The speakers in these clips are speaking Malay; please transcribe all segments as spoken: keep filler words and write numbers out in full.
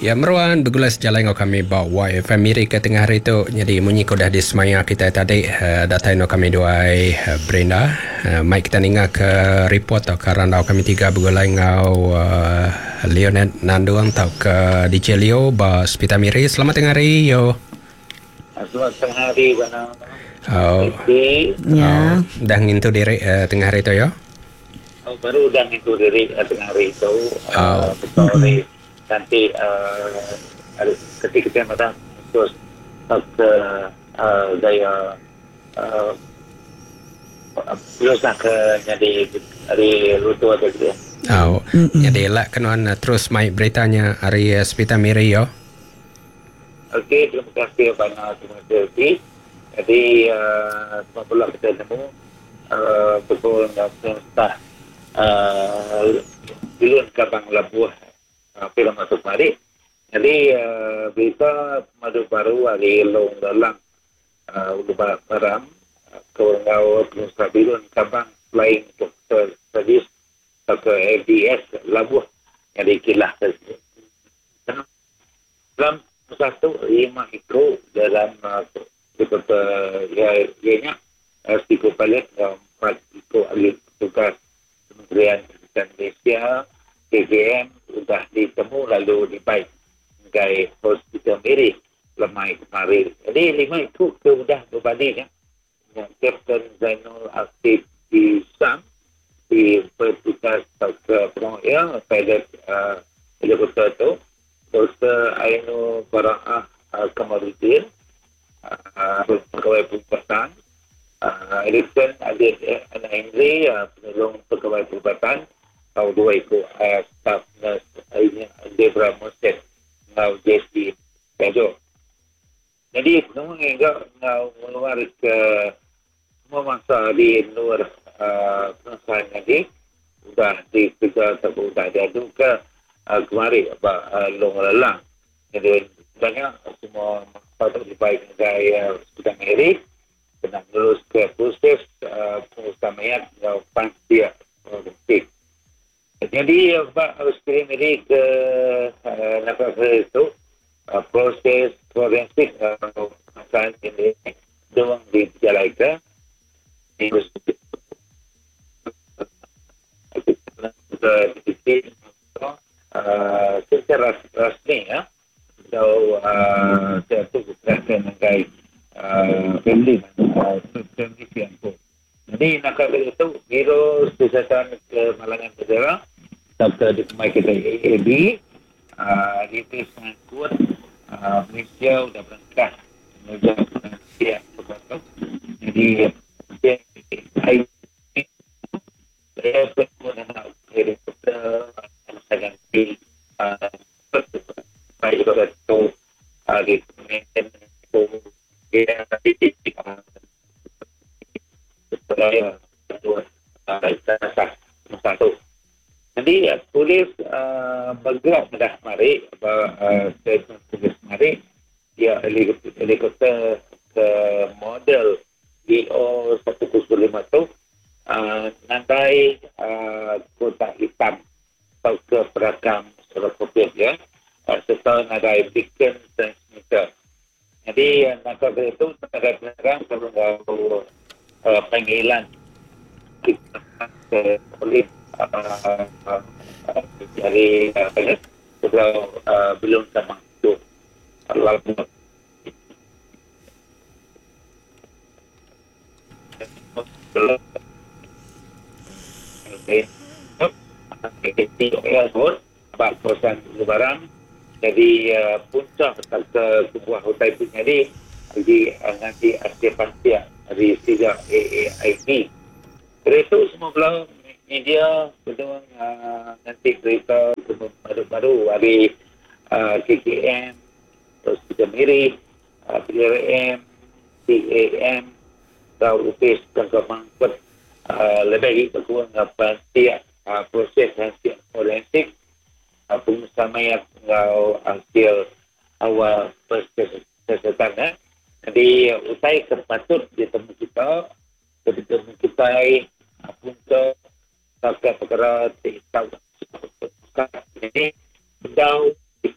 Ya meruan begulas jalan ngau kami bawa Y F M miri ke tengah hari tu. Jadi munyi ko dah di semaya kita tadi uh, data no kami duai uh, Brenda. Uh, mai kita ninga ke report atau ke randau kami tiga begulai ngau uh, Leonard Nanduang tau ke D J Leo ba Spita Miri. Selamat tengah hari yo. Selamat tengah hari bana. Oh. Ya. Oh, dah ngintu diri uh, tengah hari tu yo. Oh, baru dah ngintu diri uh, tengah hari itu. Uh, Oh. betul ni. Nanti uh, ketika kita matang terus ke uh, gaya uh, terus nak ke jadi hari lutu atau gitu. Oh. Jadi lah kenuan uh, terus mai beritanya hari uh, Spita Miri yo. Okey, terima kasih banyak terima kasih. Jadi uh, semua pula kita temu uh, betul dan semesta uh, Bilun Kabang Labuh uh, film masuk mari. Jadi uh, berita madu baru hari long dalam uh, udah barang uh, kau Nusa Bilun Kabang Flying Doctor Service ke F D S Labuh jadi kilah dalam satu lima itu dalam uh, seperti ya ianya tiga palet empat itu ahli tugas Kementerian Kesehatan Malaysia K K M sudah ditemu lalu dibaik sebagai hospital Miri lemai kemarin. Jadi lima itu sudah berbanding ya. Yang Kapten Zainul Aktif di Sam di petugas ke Pengoya pilot uh, helikopter itu Doktor Ainu Bara'ah uh, Kamarudin uh, pegawai perubatan uh, Erikson Adit Ana Henry uh, penolong pegawai perubatan tahun dua itu uh, staff nurse uh, Debra Moset ngau J C Pejo. Jadi semua hingga ngau meluar ke semua masa di luar uh, perusahaan ini sudah dikejar atau sudah diadu ke Uh, kemari apa uh, long lelang. Jadi sebenarnya semua patut dibaik negara sudah Miri kena lulus ke proses uh, pengusahaan dan pasti produktif. Jadi Pak harus kirim ini ke uh, negara itu uh, proses forensik pengusahaan uh, ini doang dijalankan di di Uh, secara rasmi ya atau uh, satu kesehatan negara uh, family uh, family itu. Jadi nak kata itu Biro Kesihatan Kemalangan Negara serta ditemui kita A A B uh, itu sangat kuat uh, Malaysia sudah berangkat menuju Malaysia betul. Jadi saya saya pun nak helikopter dengan di baik juga itu di kementerian itu dia di supaya dua satu. Jadi polis bergerak dah mari statement polis mari dia helikopter ke model D O satu kosong lima tu nantai kotak hitam atau ke perakam selokopian ya serta ada beacon transmitter. Jadi nak kata itu negara penerang perlu uh, panggilan ke polis dari apa sudah belum sama itu lalu Airport empat kawasan lebaran jadi uh, puncak ke sebuah hotel itu jadi di uh, nanti Asia Pasifik di tiga A A I P. Dari itu semua belah media betul uh, nanti berita baru-baru dari uh, K K M terus kita Miri uh, P R M T A M atau U P S dan kemangkut uh, lebih berkurang apa setiap Uh, proses hasil forensik uh, pengusaha mayat atau hasil awal kesehatan eh. Jadi uh, usai kepatut ditemu kita ditemu kita uh, untuk pakai perkara tahu jadi jauh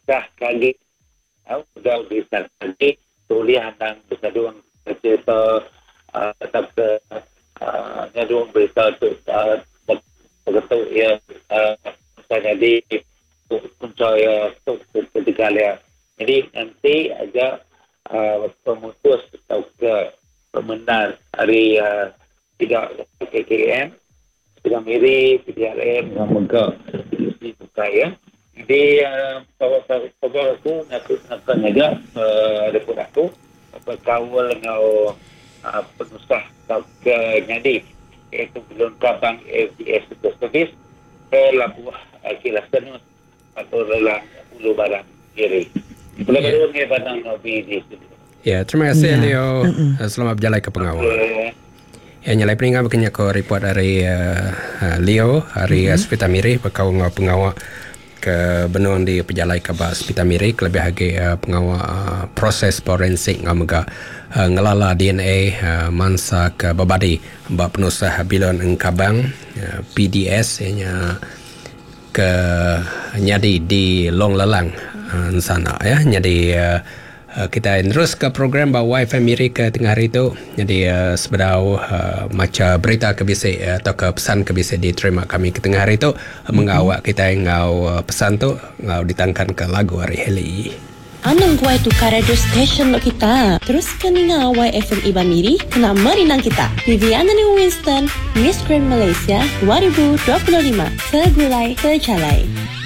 sah kali au sudah bisa kali tulis handang bersaduang cerita tetap ke nyaduang berita tu begitu ya saya jadi pencaya tu ketika dia jadi nanti aja pemutus atau ke pemenang hari tidak K K M sudah miri P D R M dengan mereka di buka ya. Jadi pokok aku nak nak aja report aku berkawal dengan penusah atau ke nyadi iaitu belum kabang F D S servis ke labuh kilas tenus atau lelang ulu barang kiri. Boleh baru ni badang Nobi di sini. Ya, terima kasih Leo. Selamat berjalan ke pengawal. Ya, nyalai peningan berkenyak ke report dari uh, uh, Leo hari mm-hmm. Hospital Miri berkau dengan pengawal ke benung di pejalai ke Hospital Miri kelebih lagi uh, pengawal uh, proses forensik ngamaga uh, ngelala D N A uh, mansa ke babadi bab penusah bilon engkabang uh, P D S nya ke nyadi di Long Lelang uh, sana ya nyadi uh, Uh, kita terus ke program bahawa Y F M Miri ke tengah hari itu. Jadi uh, sebedau uh, macam berita kebisik uh, atau ke pesan kebisik diterima kami ke tengah hari itu mm-hmm. mengawak kita ngau uh, pesan tu ngau ditangkan ke lagu hari Heli. Anang kuai tu ka radio station lo kita. Terus kan ngau Y F M Iba Miri kena merinang kita. Viviana ni Winston, Miss Grand Malaysia dua ribu dua puluh lima. Segulai, sejalai.